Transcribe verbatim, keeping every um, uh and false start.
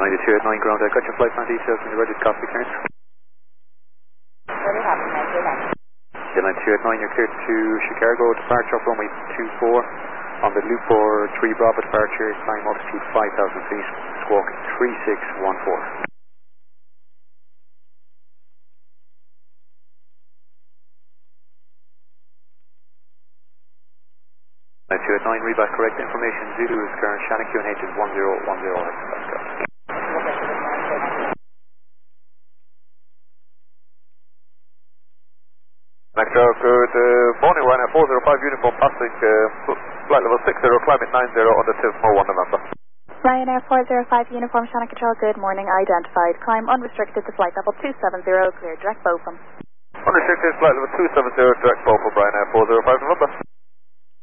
nine two eight nine ground, I got your flight plan details when you're ready to copy clearance. Ready, happy, nine two eight nine. nine two eight nine, you're cleared to Chicago, departure off runway two four. On the loop for three Bravo departure, climb altitude five thousand feet, squawk three six one four. nine two eight nine, read back correct information. Zulu is current, Shannon Q N H is one zero one zero. Let's go. Echo, good uh, morning, Ryanair four zero five uniform passing uh, flight level six zero, climate nine zero on the Tismo one November. Ryanair four zero five uniform, Shannon Control, good morning, identified. Climb unrestricted to flight level two seven zero, clear direct Beaufort. Unrestricted flight level two seven zero, direct Beaufort, Ryanair four zero five November.